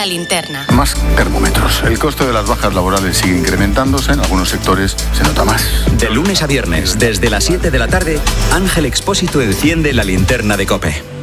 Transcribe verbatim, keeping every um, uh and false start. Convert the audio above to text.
La Linterna. Más termómetros. El coste de las bajas laborales sigue incrementándose. En algunos sectores se nota más. De lunes a viernes, desde las siete de la tarde, Ángel Expósito enciende La Linterna de COPE.